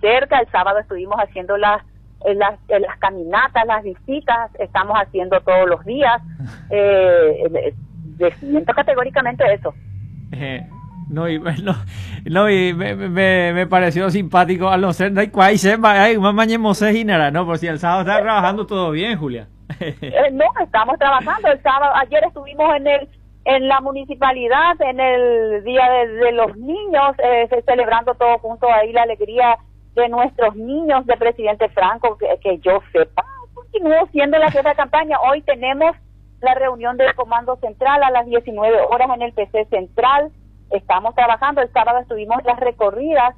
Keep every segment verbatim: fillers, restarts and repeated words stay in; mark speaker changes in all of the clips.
Speaker 1: cerca. El sábado estuvimos haciendo las las, las caminatas, las visitas, estamos haciendo todos los días. Eh, desmiento categóricamente eso.
Speaker 2: Eh, no, y, no, no, y me, me, me pareció simpático, al no ser, no hay cual, se hay más mañana no, por si el sábado está trabajando todo bien, Julia.
Speaker 1: eh, no, estamos trabajando el sábado. Ayer estuvimos en el en la municipalidad, en el Día de, de los Niños, eh, celebrando todos juntos ahí la alegría de nuestros niños, de presidente Franco, que, que yo sepa, continúo siendo la jefa de campaña. Hoy tenemos la reunión del Comando Central a las diecinueve horas en el P C Central. Estamos trabajando. El sábado estuvimos en las recorridas,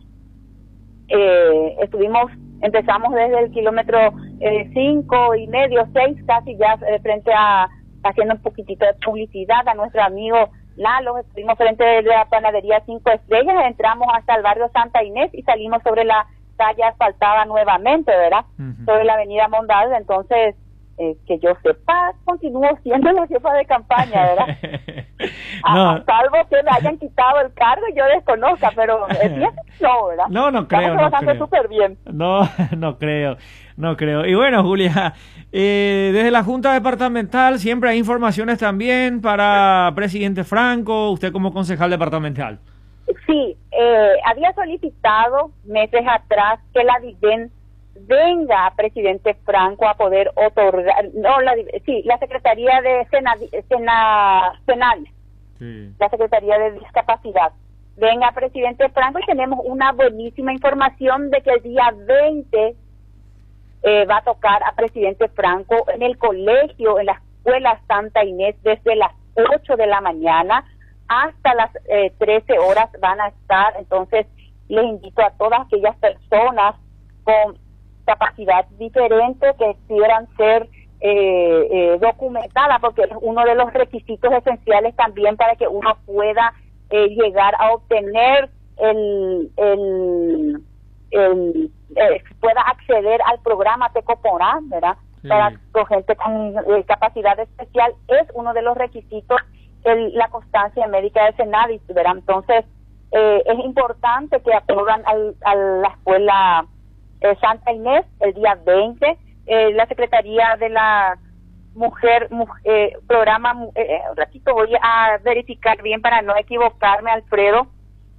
Speaker 1: eh, estuvimos, empezamos desde el kilómetro eh, cinco y medio, seis, casi ya eh, frente a, haciendo un poquitito de publicidad a nuestro amigo Lalo. Estuvimos frente de la panadería Cinco Estrellas, entramos hasta el barrio Santa Inés y salimos sobre la calle asfaltada nuevamente, ¿verdad? Uh-huh. Sobre la avenida Mondal. Entonces, eh, que yo sepa, continúo siendo la jefa de campaña, ¿verdad? No. A, salvo que me hayan quitado el cargo y yo desconozca, pero es bien, no, ¿verdad?
Speaker 2: No, no creo,
Speaker 1: Estamos trabajando
Speaker 2: no
Speaker 1: súper bien.
Speaker 2: No, no creo, no creo. Y bueno, Julia, eh, desde la Junta Departamental siempre hay informaciones también para presidente Franco, usted como concejal departamental.
Speaker 1: Sí, eh, había solicitado meses atrás que la DIVEN venga a presidente Franco a poder otorgar, no, la, sí, la Secretaría de Sena, Sena, Senal, sí. La Secretaría de Discapacidad, venga a presidente Franco, y tenemos una buenísima información de que el día veinte eh, va a tocar a presidente Franco en el colegio, en la escuela Santa Inés, desde las ocho de la mañana hasta las eh, trece horas van a estar. Entonces les invito a todas aquellas personas con capacidad diferente que quieran ser eh, eh, documentadas, porque es uno de los requisitos esenciales también para que uno pueda eh, llegar a obtener el, el, el eh, pueda acceder al programa Tecoporá, ¿verdad? Sí. Para con gente con eh, capacidad especial es uno de los requisitos, el, la constancia médica de Senadis, ¿verdad? Entonces eh, es importante que acudan al, a la escuela Eh, Santa Inés el día veinte. Eh, la Secretaría de la Mujer, mujer eh, programa, eh, un ratito voy a verificar bien para no equivocarme, Alfredo.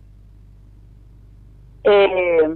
Speaker 1: Eh,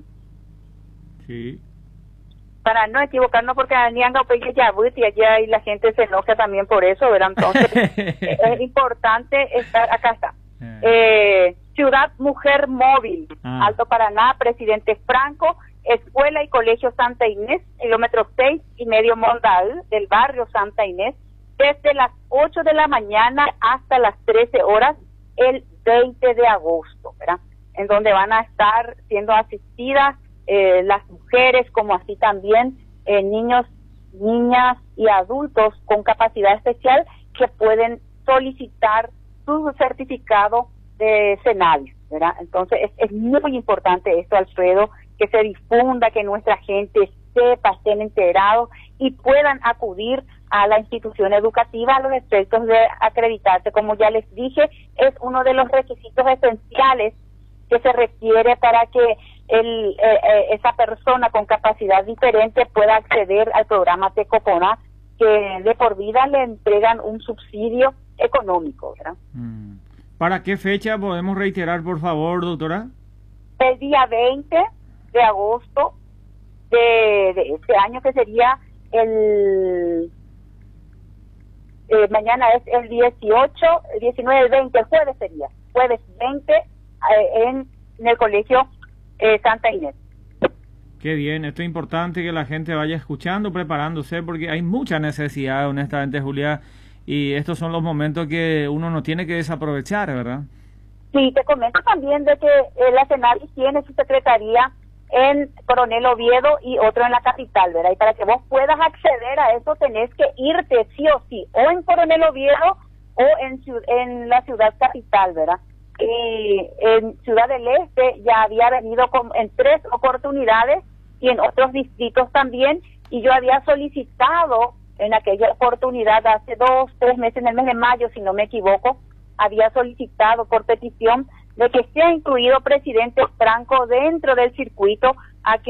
Speaker 2: sí.
Speaker 1: Para no equivocarnos, porque Nianga Peña ya y allá y la gente se enoja también por eso, ¿verdad? Entonces es importante estar, acá está. Eh, Ciudad Mujer Móvil, ah. Alto Paraná, presidente Franco. Escuela y Colegio Santa Inés, kilómetro seis y medio Mondal, del barrio Santa Inés, desde las ocho de la mañana hasta las trece horas, el veinte de agosto, ¿verdad? En donde van a estar siendo asistidas eh, las mujeres, como así también eh, niños, niñas y adultos con capacidad especial que pueden solicitar su certificado de Senadis, ¿verdad? Entonces es, es muy importante esto, Alfredo, que se difunda, que nuestra gente sepa, estén enterados y puedan acudir a la institución educativa a los efectos de acreditarse. Como ya les dije, es uno de los requisitos esenciales que se requiere para que el, eh, esa persona con capacidad diferente pueda acceder al programa Tecoporá, que de por vida le entregan un subsidio económico, ¿verdad?
Speaker 2: ¿Para qué fecha podemos reiterar, por favor, doctora?
Speaker 1: El día veinte de agosto de, de este año, que sería el eh, mañana es el dieciocho, el diecinueve, el veinte, el jueves sería, jueves veinte eh, en, en el colegio eh, Santa Inés.
Speaker 2: Qué bien, esto es importante que la gente vaya escuchando, preparándose, porque hay mucha necesidad, honestamente, Julia, y estos son los momentos que uno no tiene que desaprovechar, ¿verdad?
Speaker 1: Sí, te comento también de que eh, la Senadis tiene su secretaría en Coronel Oviedo y otro en la capital, ¿verdad? Y para que vos puedas acceder a eso tenés que irte sí o sí, o en Coronel Oviedo o en, en la ciudad capital, ¿verdad? Y en Ciudad del Este ya había venido con, en tres oportunidades y en otros distritos también, y yo había solicitado en aquella oportunidad hace dos, tres meses, en el mes de mayo, si no me equivoco, había solicitado por petición de que sea incluido presidente Franco dentro del circuito a que